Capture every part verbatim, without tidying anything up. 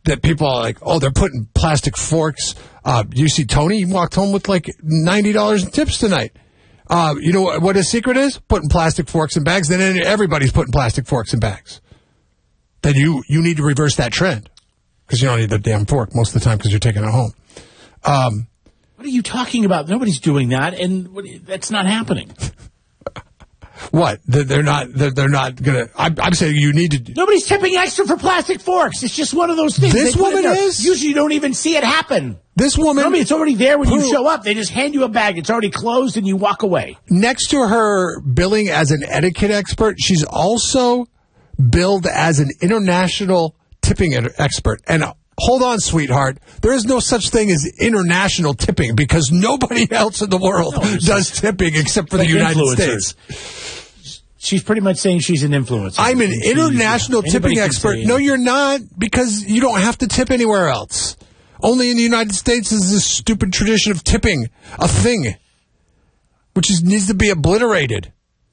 that people are like, oh, they're putting plastic forks. Uh, you see Tony, he walked home with like ninety dollars in tips tonight. Uh, you know what, what his secret is? Putting plastic forks in bags. Then everybody's putting plastic forks in bags. Then you, you need to reverse that trend. Because you don't need the damn fork most of the time because you're taking it home. Um, what are you talking about? Nobody's doing that, and what, that's not happening. What? They're not. They're, they're not gonna. I'm, I'm saying you need to. Nobody's tipping extra for plastic forks. It's just one of those things. This woman is. Usually, you don't even see it happen. This woman. I mean, it's already there when who, you show up. They just hand you a bag. It's already closed, and you walk away. Next to her billing as an etiquette expert, she's also billed as an international tipping expert. And hold on, sweetheart. There is no such thing as international tipping because nobody else in the world no, does tipping except for the United States. She's pretty much saying she's an influencer. I'm an international tipping expert. No, you're not, because you don't have to tip anywhere else. Only in the United States is this stupid tradition of tipping a thing, which is, needs to be obliterated.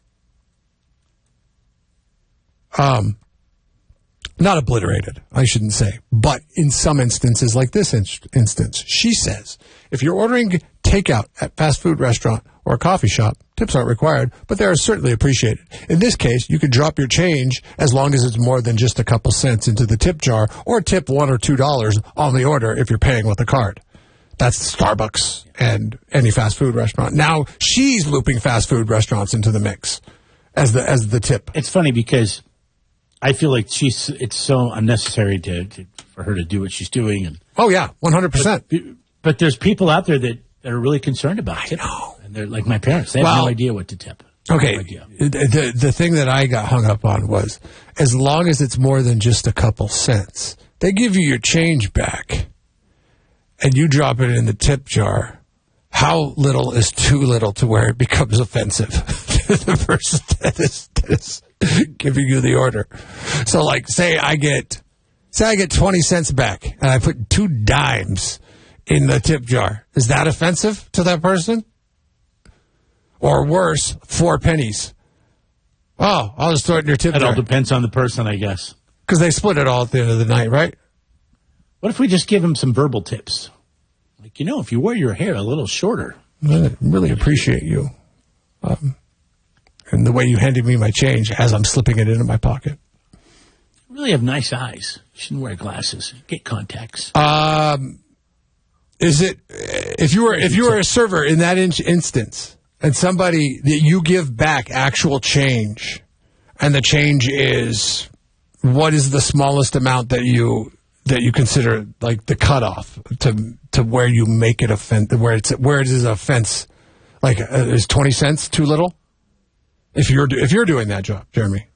Um, not obliterated, I shouldn't say. But in some instances, like this in- instance, she says, if you're ordering takeout at fast food restaurant or a coffee shop, tips aren't required, but they are certainly appreciated. In this case, you can drop your change as long as it's more than just a couple cents into the tip jar, or tip one or two dollars on the order if you're paying with a card. That's Starbucks and any fast food restaurant. Now she's looping fast food restaurants into the mix as the as the tip. It's funny because I feel like she's. It's so unnecessary to, to for her to do what she's doing. And oh yeah, one hundred percent. But there's people out there that, that are really concerned about it. I know. And they're like my parents. They have well, no idea what to tip. Okay. No idea. The, the thing that I got hung up on was, as long as it's more than just a couple cents, they give you your change back, and you drop it in the tip jar. How little is too little to where it becomes offensive to the person that is, that is giving you the order? So, like, say I get, say I get twenty cents back, and I put two dimes in the tip jar. Is that offensive to that person? Or worse, four pennies. Oh, I'll just throw it in your tip It jar. all depends on the person, I guess. Because they split it all at the end of the night, right? What if we just give them some verbal tips? Like, you know, if you wear your hair a little shorter. I really appreciate you. Um, and the way you handed me my change as I'm slipping it into my pocket. You really have nice eyes. You shouldn't wear glasses. Get contacts. Um, is it, if you were, if you were a server in that in- instance, and somebody that you give back actual change, and the change is, what is the smallest amount that you that you consider like the cutoff to to where you make it offense, where it's where it is an offense? Like, uh, is twenty cents too little? If you're if you're doing that job, Jeremy,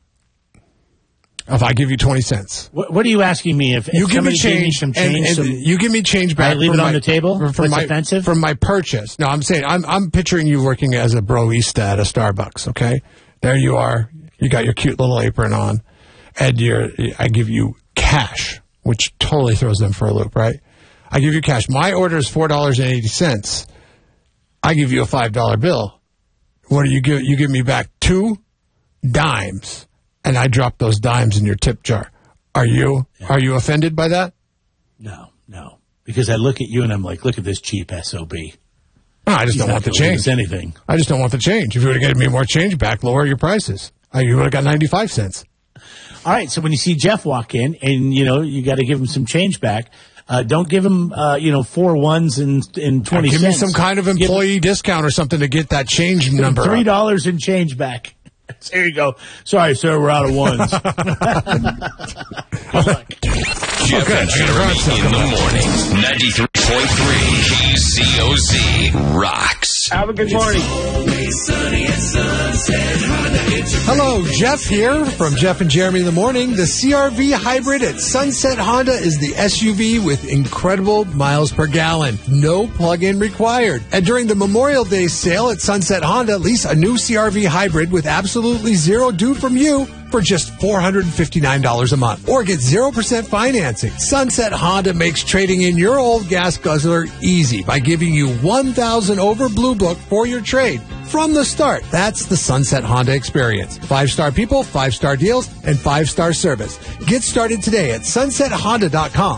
if I give you twenty cents, what, what are you asking me? If, if you give me change, gave me some change, and, and some, you give me change back, I leave it on my, the table. From That's my, offensive from my purchase. No, I'm saying I'm I'm picturing you working as a broista at a Starbucks. Okay, there you are. You got your cute little apron on, and you're. I give you cash, which totally throws them for a loop, right? I give you cash. My order is four dollars and eighty cents. I give you a five dollar bill. What do you give? You give me back two dimes, and I drop those dimes in your tip jar. Are you yeah. are you offended by that? No, no. Because I look at you and I'm like, look at this cheap S O B. No, I just He's don't want the change. Anything. I just don't want the change. If you would have given me more change back, lower your prices. You would have got ninety-five cents. All right, so when you see Jeff walk in and, you know, you got to give him some change back, uh, don't give him, uh, you know, four ones and, and twenty give cents. Give me some kind of employee give discount or something to get that change number. three dollars in change back. There you go. Sorry, sir, we're out of ones. Jeff okay, and Jeremy in the morning. ninety-three point three K Z O Z rocks. Have a good morning. Hello, Jeff here from Jeff and Jeremy in the morning. The C R V Hybrid at Sunset Honda is the S U V with incredible miles per gallon. No plug-in required. And during the Memorial Day sale at Sunset Honda, lease a new C R V Hybrid with absolutely zero due from you for just four hundred fifty-nine dollars a month. Or get zero percent financing. Sunset Honda makes trading in your old gas guzzler easy by giving you one thousand dollars over Blue Book for your trade. From the start, that's the Sunset Honda experience. Five-star people, five-star deals, and five-star service. Get started today at sunset honda dot com.